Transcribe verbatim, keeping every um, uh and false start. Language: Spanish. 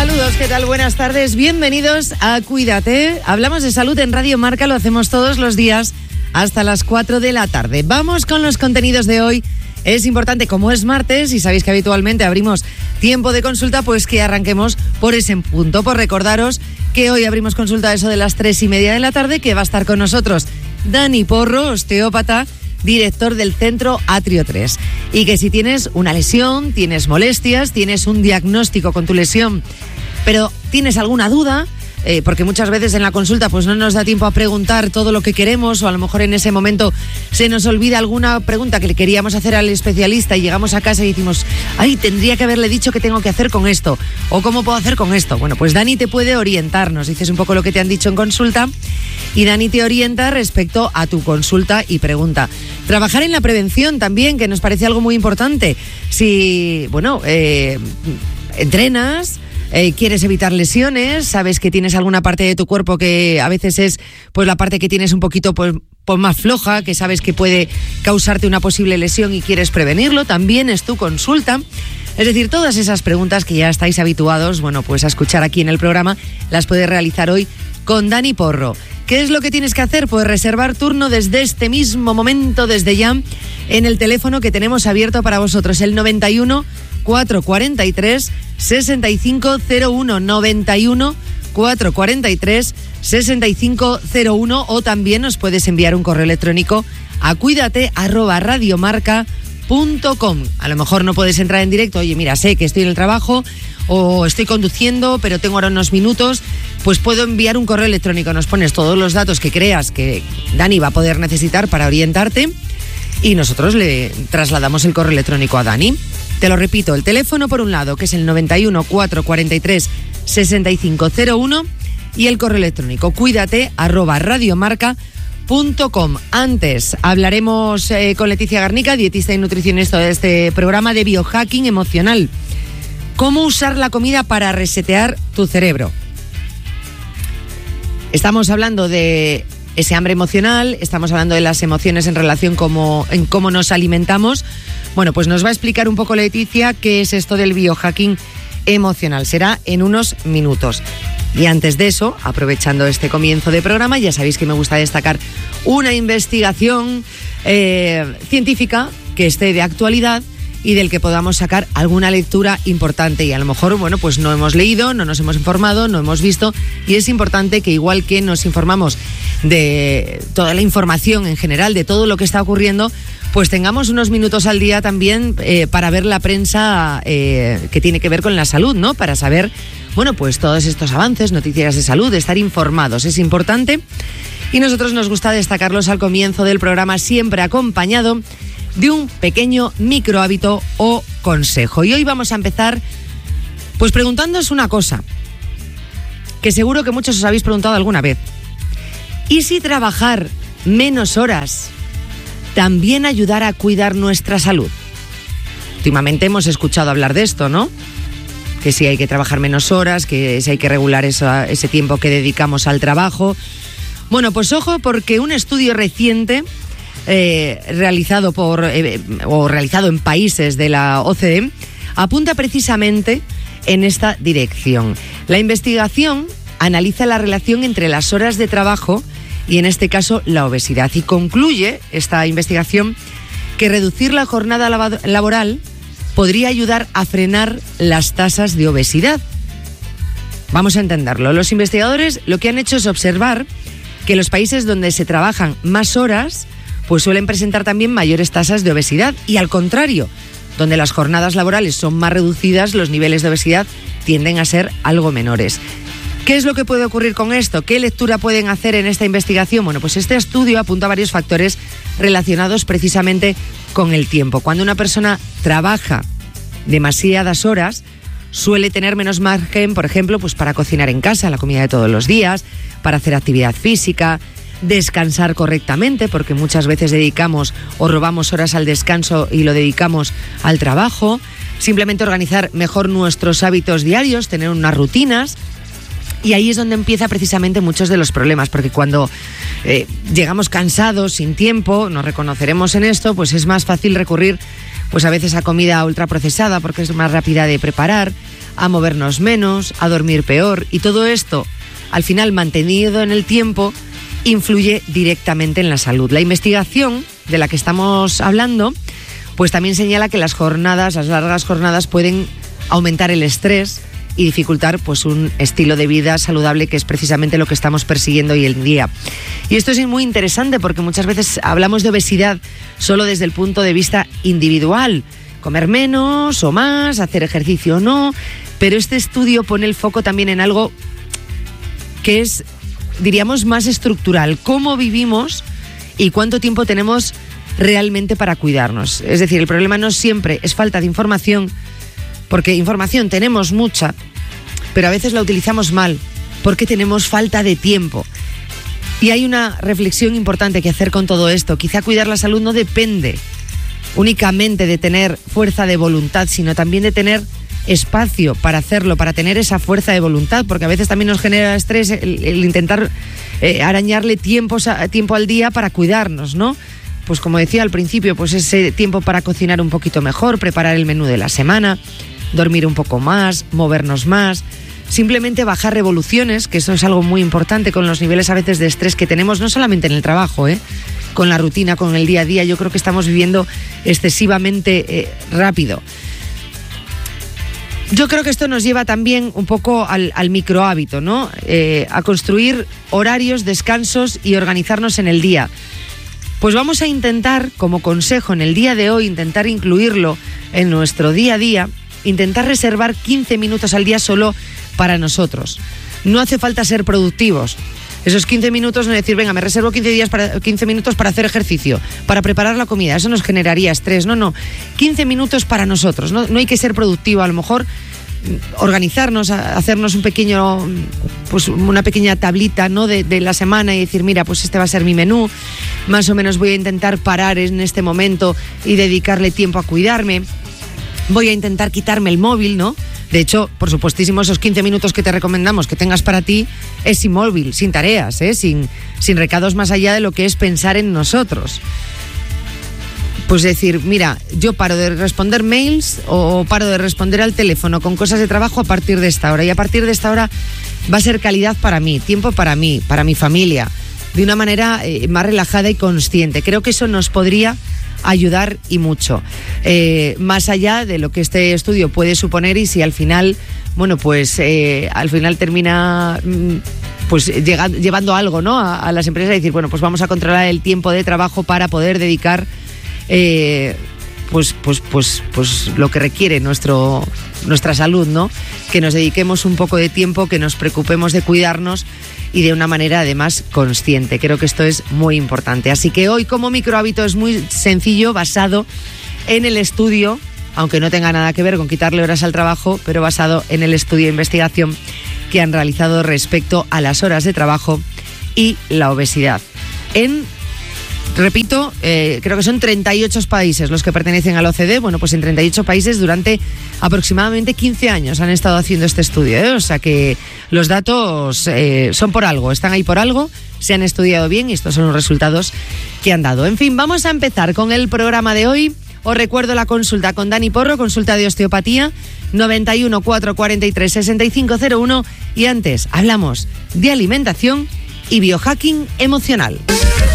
Saludos, ¿qué tal? Buenas tardes, bienvenidos a Cuídate. Hablamos de salud en Radio Marca, lo hacemos todos los días hasta las cuatro de la tarde. Vamos con los contenidos de hoy. Es importante, como es martes y sabéis que habitualmente abrimos tiempo de consulta, pues que arranquemos por ese punto. Por recordaros que hoy abrimos consulta a eso de las tres y media de la tarde, que va a estar con nosotros Dani Porro, osteópata, director del Centro Atrio tres. Y que si tienes una lesión, tienes molestias, tienes un diagnóstico con tu lesión, pero tienes alguna duda, eh, porque muchas veces en la consulta pues no nos da tiempo a preguntar todo lo que queremos, o a lo mejor en ese momento se nos olvida alguna pregunta que le queríamos hacer al especialista y llegamos a casa y decimos, ay, tendría que haberle dicho qué tengo que hacer con esto, o cómo puedo hacer con esto. Bueno, pues Dani te puede orientar, nos dices un poco lo que te han dicho en consulta y Dani te orienta respecto a tu consulta y pregunta. Trabajar en la prevención también, que nos parece algo muy importante. Si, bueno, eh, entrenas, Eh, quieres evitar lesiones, sabes que tienes alguna parte de tu cuerpo que a veces es pues la parte que tienes un poquito pues, pues más floja, que sabes que puede causarte una posible lesión y quieres prevenirlo, también es tu consulta. Es decir, todas esas preguntas que ya estáis habituados, bueno, pues a escuchar aquí en el programa, las puedes realizar hoy con Dani Porro. ¿Qué es lo que tienes que hacer? Pues reservar turno desde este mismo momento, desde ya, en el teléfono que tenemos abierto para vosotros, el noventa y uno, cuatrocientos cuarenta y tres, sesenta y cinco cero uno, noventa y uno, cuatrocientos cuarenta y tres, sesenta y cinco cero uno, o también nos puedes enviar un correo electrónico a cuídate arroba radiomarca punto com. A lo mejor no puedes entrar en directo, oye, mira, sé que estoy en el trabajo o estoy conduciendo, pero tengo ahora unos minutos, pues puedo enviar un correo electrónico, nos pones todos los datos que creas que Dani va a poder necesitar para orientarte y nosotros le trasladamos el correo electrónico a Dani. Te lo repito, el teléfono por un lado, que es el noventa y uno, cuatrocientos cuarenta y tres, sesenta y cinco cero uno, y el correo electrónico cuídate arroba radiomarca punto com. Antes hablaremos eh, con Leticia Garnica, dietista y nutricionista de este programa, de biohacking emocional. ¿Cómo usar la comida para resetear tu cerebro? Estamos hablando de ese hambre emocional, estamos hablando de las emociones en relación como, en cómo nos alimentamos. Bueno, pues nos va a explicar un poco Leticia qué es esto del biohacking emocional. Será en unos minutos. Y antes de eso, aprovechando este comienzo de programa, ya sabéis que me gusta destacar una investigación eh, científica que esté de actualidad y del que podamos sacar alguna lectura importante. Y a lo mejor, bueno, pues no hemos leído, no nos hemos informado, no hemos visto, y es importante que igual que nos informamos de toda la información en general, de todo lo que está ocurriendo, pues tengamos unos minutos al día también eh, para ver la prensa eh, que tiene que ver con la salud, ¿no? Para saber, bueno, pues todos estos avances, noticias de salud, de estar informados, es importante. Y nosotros nos gusta destacarlos al comienzo del programa, siempre acompañado de un pequeño micro hábito o consejo. Y hoy vamos a empezar pues preguntándoos una cosa que seguro que muchos os habéis preguntado alguna vez. ¿Y si trabajar menos horas también ayudara a cuidar nuestra salud? Últimamente hemos escuchado hablar de esto, ¿no? Que si hay que trabajar menos horas, que si hay que regular eso, ese tiempo que dedicamos al trabajo. Bueno, pues ojo, porque un estudio reciente eh, realizado por eh, o realizado en países de la O C D E apunta precisamente en esta dirección. La investigación analiza la relación entre las horas de trabajo y, en este caso, la obesidad. Y concluye esta investigación que reducir la jornada laboral podría ayudar a frenar las tasas de obesidad. Vamos a entenderlo. Los investigadores lo que han hecho es observar que los países donde se trabajan más horas pues suelen presentar también mayores tasas de obesidad, y al contrario, donde las jornadas laborales son más reducidas, los niveles de obesidad tienden a ser algo menores. ¿Qué es lo que puede ocurrir con esto? ¿Qué lectura pueden hacer en esta investigación? Bueno, pues este estudio apunta a varios factores relacionados precisamente con el tiempo. Cuando una persona trabaja demasiadas horas, suele tener menos margen, por ejemplo, pues para cocinar en casa, la comida de todos los días, para hacer actividad física, descansar correctamente, porque muchas veces dedicamos o robamos horas al descanso y lo dedicamos al trabajo. Simplemente organizar mejor nuestros hábitos diarios, tener unas rutinas. Y ahí es donde empieza precisamente muchos de los problemas, porque cuando eh, llegamos cansados, sin tiempo, nos reconoceremos en esto, pues es más fácil recurrir pues a veces a comida ultraprocesada porque es más rápida de preparar, a movernos menos, a dormir peor, y todo esto, al final mantenido en el tiempo, influye directamente en la salud. La investigación de la que estamos hablando, pues también señala que las jornadas, las largas jornadas pueden aumentar el estrés y dificultar pues un estilo de vida saludable, que es precisamente lo que estamos persiguiendo hoy en día. Y esto es muy interesante porque muchas veces hablamos de obesidad solo desde el punto de vista individual, comer menos o más, hacer ejercicio o no, pero este estudio pone el foco también en algo que es, diríamos, más estructural: cómo vivimos y cuánto tiempo tenemos realmente para cuidarnos. Es decir, el problema no siempre es falta de información, porque información tenemos mucha, pero a veces la utilizamos mal porque tenemos falta de tiempo. Y hay una reflexión importante que hacer con todo esto. Quizá cuidar la salud no depende únicamente de tener fuerza de voluntad, sino también de tener espacio para hacerlo, para tener esa fuerza de voluntad, porque a veces también nos genera estrés el, el intentar eh, arañarle tiempos a, tiempo al día para cuidarnos, ¿no? Pues como decía al principio, pues ese tiempo para cocinar un poquito mejor, preparar el menú de la semana, dormir un poco más, movernos más, simplemente bajar revoluciones, que eso es algo muy importante con los niveles a veces de estrés que tenemos, no solamente en el trabajo, ¿eh? Con la rutina, con el día a día. Yo creo que estamos viviendo excesivamente eh, rápido. Yo creo que esto nos lleva también un poco al, al microhábito, ¿no? Eh, a construir horarios, descansos y organizarnos en el día. Pues vamos a intentar, como consejo en el día de hoy, intentar incluirlo en nuestro día a día, intentar reservar quince minutos al día solo para nosotros. No hace falta ser productivos. Esos quince minutos no es decir, venga, me reservo quince, días para, quince minutos para hacer ejercicio, para preparar la comida. Eso nos generaría estrés. No, no. quince minutos para nosotros. No, no hay que ser productivo. A lo mejor organizarnos, hacernos un pequeño, pues una pequeña tablita, ¿no? de, de la semana y decir, mira, pues este va a ser mi menú. Más o menos voy a intentar parar en este momento y dedicarle tiempo a cuidarme. Voy a intentar quitarme el móvil, ¿no? De hecho, por supuestísimo, esos quince minutos que te recomendamos que tengas para ti es sin móvil, sin tareas, ¿eh? sin, sin recados más allá de lo que es pensar en nosotros. Pues decir, mira, yo paro de responder mails o paro de responder al teléfono con cosas de trabajo a partir de esta hora. Y a partir de esta hora va a ser calidad para mí, tiempo para mí, para mi familia, de una manera eh, más relajada y consciente. Creo que eso nos podría ayudar y mucho, eh, más allá de lo que este estudio puede suponer, y si al final, bueno, pues eh, al final termina pues llegando, llevando algo, ¿no? A, a las empresas a decir, bueno, pues vamos a controlar el tiempo de trabajo para poder dedicar eh, pues, pues, pues, pues lo que requiere nuestro, nuestra salud, ¿no? Que nos dediquemos un poco de tiempo, que nos preocupemos de cuidarnos y de una manera además consciente. Creo que esto es muy importante. Así que hoy, como microhábito, es muy sencillo, basado en el estudio, aunque no tenga nada que ver con quitarle horas al trabajo, pero basado en el estudio de investigación que han realizado respecto a las horas de trabajo y la obesidad. En, repito, eh, creo que son treinta y ocho países los que pertenecen a la O C D. Bueno, pues en treinta y ocho países durante aproximadamente quince años han estado haciendo este estudio, ¿eh? O sea que los datos eh, son por algo, están ahí por algo, se han estudiado bien y estos son los resultados que han dado. En fin, vamos a empezar con el programa de hoy. Os recuerdo la consulta con Dani Porro, consulta de osteopatía, noventa y uno, cuatrocientos cuarenta y tres, sesenta y cinco cero uno. Y antes hablamos de alimentación y biohacking emocional.